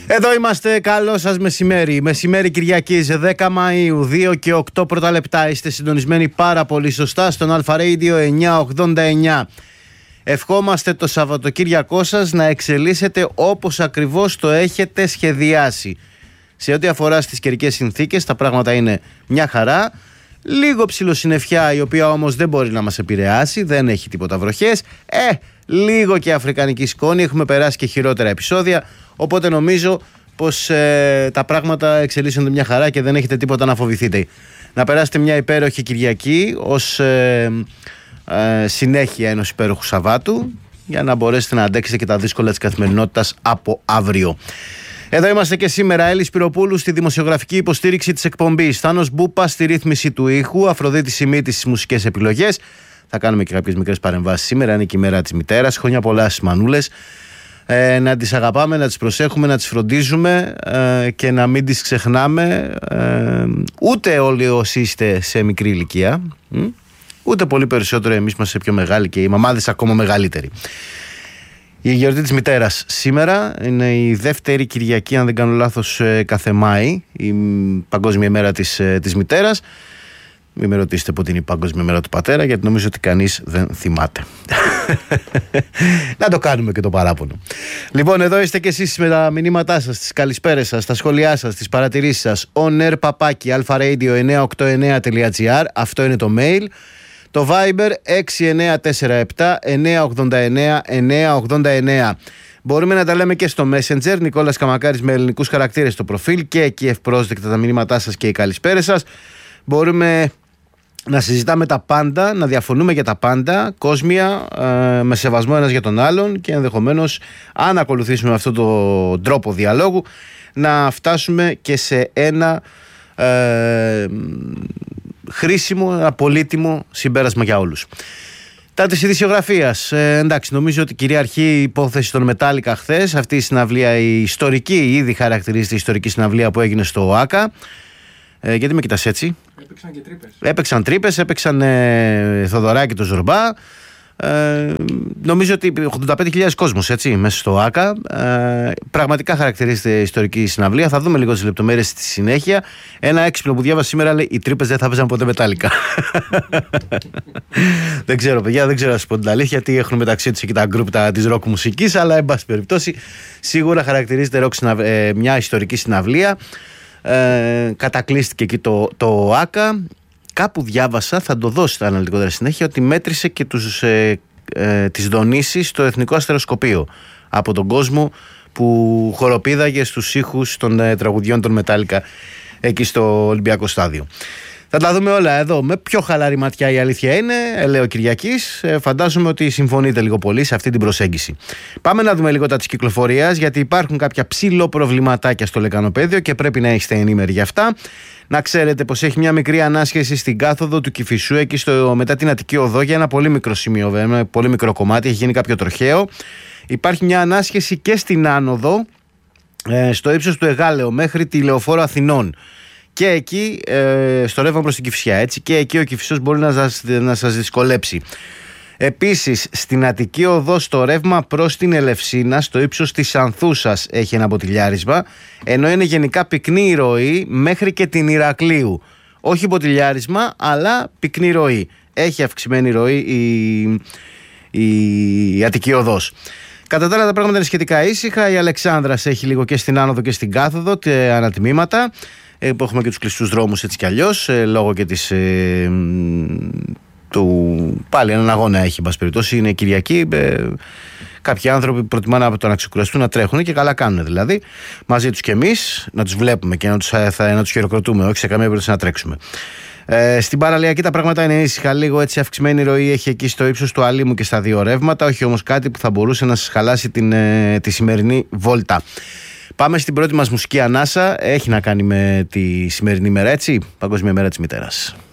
Εδώ είμαστε, καλό σας μεσημέρι. Μεσημέρι Κυριακής 10 Μαΐου, 2 και 8 πρώτα λεπτά. Είστε συντονισμένοι πάρα πολύ σωστά στον Αλφα Radio 989. Ευχόμαστε το Σαββατοκύριακό σας να εξελίσσεται όπως ακριβώς το έχετε σχεδιάσει. Σε ό,τι αφορά στις καιρικές συνθήκες, τα πράγματα είναι μια χαρά. Λίγο ψιλοσυννεφιά, η οποία όμως δεν μπορεί να μας επηρεάσει, δεν έχει τίποτα βροχές. Λίγο και αφρικανική σκόνη, έχουμε περάσει και χειρότερα επεισόδια. Οπότε νομίζω πως τα πράγματα εξελίσσονται μια χαρά και δεν έχετε τίποτα να φοβηθείτε. Να περάσετε μια υπέροχη Κυριακή ως συνέχεια ενός υπέροχου Σαββάτου, για να μπορέσετε να αντέξετε και τα δύσκολα της καθημερινότητας από αύριο. Εδώ είμαστε και σήμερα. Έλλη Σπυροπούλου στη δημοσιογραφική υποστήριξη της εκπομπής. Θάνος Μπούπα στη ρύθμιση του ήχου. Αφροδίτη Σιμίτη στις μουσικές επιλογές. Θα κάνουμε και κάποιες μικρές παρεμβάσεις σήμερα. Είναι και η μέρα της μητέρας. Χρόνια πολλά στις μανούλες. Να τις αγαπάμε, να τις προσέχουμε, να τις φροντίζουμε και να μην τις ξεχνάμε. Ούτε όλοι όσοι είστε σε μικρή ηλικία, ούτε πολύ περισσότερο εμείς είμαστε πιο μεγάλοι και οι μαμάδες ακόμα μεγαλύτεροι. Η γιορτή της μητέρας σήμερα είναι η δεύτερη Κυριακή, αν δεν κάνω λάθος, κάθε Μάη, η Παγκόσμια ημέρα της μητέρας. Μην με ρωτήσετε πότε είναι η Παγκόσμια ημέρα του πατέρα, γιατί νομίζω ότι κανείς δεν θυμάται. Να το κάνουμε και το παράπονο. Λοιπόν, εδώ είστε και εσείς με τα μηνύματά σας, τις καλησπέρες σας, τα σχόλιά σας, τις παρατηρήσεις σας. onr@alfaradio989.gr. Αυτό είναι το mail. Το Viber 6947-989-989. Μπορούμε να τα λέμε και στο Messenger. Νικόλας Καμακάρης με ελληνικούς χαρακτήρες στο προφίλ, και εκεί ευπρόσδεκτα τα μηνύματά σας και οι καλησπέρες σας. Μπορούμε να συζητάμε τα πάντα, να διαφωνούμε για τα πάντα, κόσμια, με σεβασμό ένας για τον άλλον, και ενδεχομένως, αν ακολουθήσουμε αυτόν τον τρόπο διαλόγου, να φτάσουμε και σε ένα χρήσιμο, ένα πολύτιμο συμπέρασμα για όλους. Τα της ειδησιογραφίας. Εντάξει, νομίζω ότι κυριαρχεί η υπόθεση των Metallica χθες. Αυτή η συναυλία, η ιστορική, ήδη χαρακτηρίζεται η ιστορική συναυλία που έγινε στο ΟΑΚΑ. Γιατί με κοιτάς έτσι? Έπαιξαν και τρύπες. Έπαιξαν Θοδωράκη το Ζορμπά. Νομίζω ότι 85.000 κόσμος, έτσι, μέσα στο ΟΑΚΑ. Πραγματικά χαρακτηρίζεται η ιστορική συναυλία. Θα δούμε λίγο τις λεπτομέρειες στη συνέχεια. Ένα έξυπνο που διάβασα σήμερα λέει: οι τρύπες δεν θα παίζαν ποτέ Metallica. Δεν ξέρω, παιδιά, δεν ξέρω να σας πω την αλήθεια, γιατί έχουν μεταξύ τους και τα γκρουπ της ροκ μουσικής. Αλλά, εν πάση περιπτώσει, σίγουρα χαρακτηρίζεται μια ιστορική συναυλία. Κατακλείστηκε εκεί το ΟΑΚΑ. Κάπου διάβασα, θα το δώσω αναλυτικότερα συνέχεια, ότι μέτρησε και τις δονήσεις στο Εθνικό Αστεροσκοπείο από τον κόσμο που χοροπήδαγε στους ήχους των τραγουδιών των Metallica εκεί στο Ολυμπιακό Στάδιο. Θα τα δούμε όλα εδώ με πιο χαλαρή ματιά, η αλήθεια είναι, λέει ο Κυριακής. Φαντάζομαι ότι συμφωνείτε λίγο πολύ σε αυτή την προσέγγιση. Πάμε να δούμε λίγο τα της κυκλοφορίας, γιατί υπάρχουν κάποια ψηλό προβληματάκια στο λεκανοπέδιο και πρέπει να είστε ενήμεροι γι' αυτά. Να ξέρετε πως έχει μια μικρή ανάσχεση στην κάθοδο του Κηφισού, εκεί μετά την Αττική Οδό, για ένα πολύ μικρό σημείο, βέβαια, πολύ μικρό κομμάτι, έχει γίνει κάποιο τροχαίο. Υπάρχει μια ανάσχεση και στην άνοδο, στο ύψος του Εγάλεο, μέχρι τη Λεωφόρο Αθηνών. Και εκεί, στο ρεύμα προς την Κηφισιά, έτσι, και εκεί ο Κηφισός μπορεί να σας δυσκολέψει. Επίσης, στην Αττική Οδό, στο ρεύμα προς την Ελευσίνα, στο ύψος της Ανθούσας, έχει ένα μποτιλιάρισμα, ενώ είναι γενικά πυκνή η ροή μέχρι και την Ηρακλείου. Όχι μποτιλιάρισμα, αλλά πυκνή ροή. Έχει αυξημένη ροή η Αττική Οδός. Κατά τα άλλα, τα πράγματα είναι σχετικά ήσυχα. Η Αλεξάνδρας έχει λίγο και στην άνοδο και στην κάθοδο ανατιμήματα, που έχουμε και τους κλειστούς δρόμους έτσι κι αλλιώς, λόγω και της... πάλι έναν αγώνα έχει, εν πάση περιπτώσει, είναι Κυριακή. Κάποιοι άνθρωποι προτιμάνε να ξεκουραστούν, να τρέχουν, και καλά κάνουν δηλαδή. Μαζί τους και εμείς, να τους βλέπουμε και να τους χειροκροτούμε, όχι σε καμία περίπτωση να τρέξουμε. Στην παραλιακή τα πράγματα είναι ήσυχα, λίγο έτσι αυξημένη ροή έχει εκεί στο ύψος του Αλήμου και στα δύο ρεύματα, όχι όμως κάτι που θα μπορούσε να σας χαλάσει τη σημερινή βόλτα. Πάμε στην πρώτη μας μουσική ανάσα, έχει να κάνει με τη σημερινή μέρα, έτσι, Παγκόσμια μέρα της μητέρας.